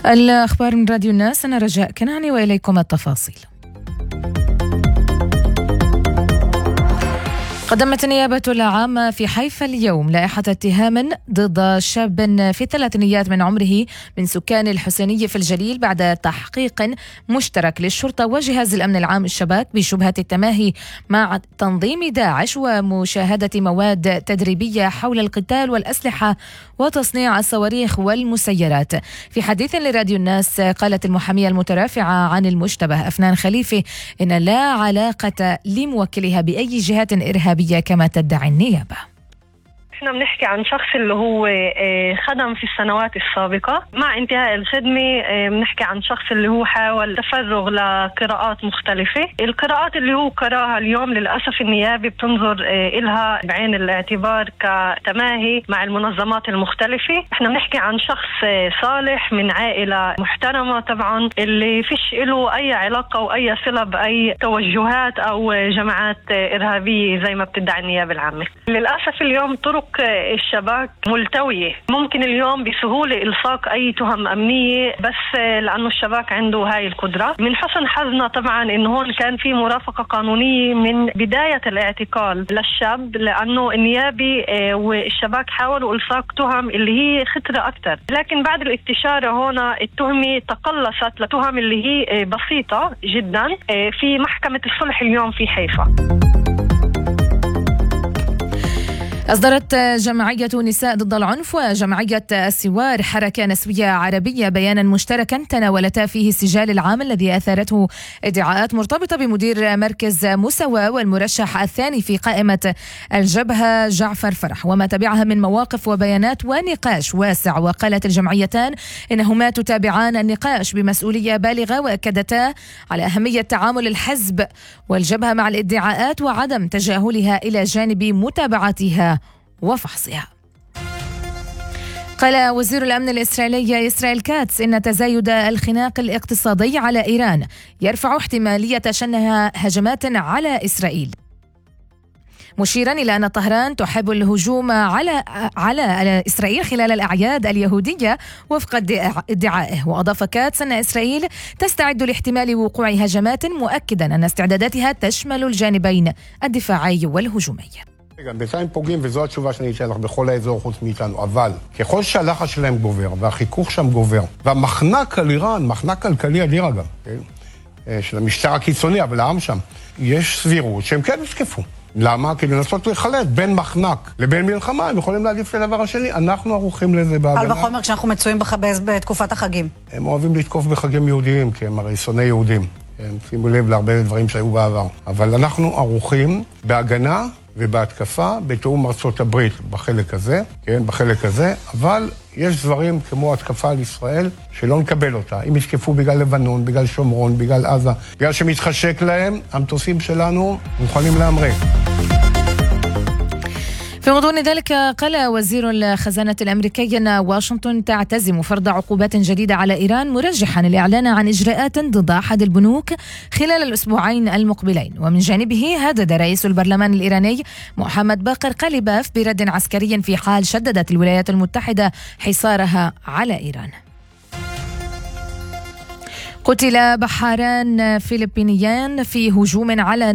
الأخبار من راديو الناس، أنا رجاء كناني وإليكم التفاصيل. قدمت النيابة العامة في حيفا اليوم لائحة اتهام ضد شاب في الثلاثينيات من عمره من سكان الحسينية في الجليل بعد تحقيق مشترك للشرطة وجهاز الأمن العام الشباك بشبهة التماهي مع تنظيم داعش ومشاهدة مواد تدريبية حول القتال والأسلحة وتصنيع الصواريخ والمسيرات. في حديث لراديو الناس قالت المحامية المترافعة عن المشتبه أفنان خليفة إن لا علاقة لموكلها بأي جهات إرهابية كما تدعي النيابة. احنا بنحكي عن شخص اللي هو خدم في السنوات السابقة. مع انتهاء الخدمة بنحكي عن شخص اللي هو حاول تفرغ لقراءات مختلفة. القراءات اللي هو قراها اليوم للأسف النيابة بتنظر إلها بعين الاعتبار كتماهي مع المنظمات المختلفة. احنا بنحكي عن شخص صالح من عائلة محترمة طبعا، اللي فيش له أي علاقة وأي صلة بأي توجهات أو جماعات إرهابية زي ما بتدعي النيابة العامة. للأسف اليوم طرق الشباك ملتوية، ممكن اليوم بسهولة إلصاق أي تهم أمنية بس لأنه الشباك عنده هاي القدرة. من حسن حظنا طبعا إنه هون كان في مرافقة قانونية من بداية الاعتقال للشاب، لأنه النيابي والشباك حاولوا إلصاق تهم اللي هي خطرة أكثر، لكن بعد الاستشارة هون التهمة تقلصت لتهم اللي هي بسيطة جدا في محكمة الصلح اليوم في حيفا. أصدرت جمعية نساء ضد العنف وجمعية السوار حركة نسوية عربية بيانا مشتركا تناولتا فيه السجال العام الذي أثارته ادعاءات مرتبطة بمدير مركز مساواة والمرشح الثاني في قائمة الجبهة جعفر فرح وما تبعها من مواقف وبيانات ونقاش واسع. وقالت الجمعيتان إنهما تتابعان النقاش بمسؤولية بالغة، وأكدتا على أهمية تعامل الحزب والجبهة مع الادعاءات وعدم تجاهلها إلى جانب متابعتها وفحصها. قال وزير الأمن الإسرائيلي إسرائيل كاتس إن تزايد الخناق الاقتصادي على إيران يرفع احتمالية شنها هجمات على إسرائيل، مشيرا إلى أن طهران تحب الهجوم على إسرائيل خلال الأعياد اليهودية وفق ادعائه. وأضاف كاتس أن إسرائيل تستعد لاحتمال وقوع هجمات، מؤكدا أن استعداداتها تشمل الجانبين الدفاعي والهجومي. בינתיים פוגעים, וזו התשובה שאני אתן לך בכל האזור חוץ מאיתנו, אבל ככל שהלחץ שלהם גובר והחיכוך שם גובר והמחנק על איראן, מחנק כלכלי אדיר אגב, של המשטר הקיצוני, אבל העם שם, יש סבירות שהם כן יתקפו. למה? כדי לנסות לחלט בין מחנק לבין מלחמה, הם יכולים להעדיף לדבר השני, אנחנו ערוכים לזה בהגנה. על וחומר כשאנחנו מצויים בתקופת החגים. הם אוהבים לתקוף בחגים יהודיים, כי הם הרי שונאי יהודים. הם שימו לב להרבה דברים שהיו בעבר. אבל אנחנו ערוכים בהגנה ובהתקפה בתאום ארצות הברית בחלק הזה, כן, בחלק הזה, אבל יש דברים כמו התקפה על ישראל שלא נקבל אותה. אם יתקפו בגלל לבנון, בגלל שומרון, בגלל עזה, בגלל שמתחשק להם, המטוסים שלנו מוכנים להמריא. في غضون ذلك قال وزير الخزانة الأمريكي أن واشنطن تعتزم فرض عقوبات جديدة على إيران، مرجحا الإعلان عن إجراءات ضد أحد البنوك خلال الأسبوعين المقبلين. ومن جانبه هدد رئيس البرلمان الإيراني محمد باقر قليباف برد عسكري في حال شددت الولايات المتحدة حصارها على إيران. قتل بحاران فلبينيان في هجوم على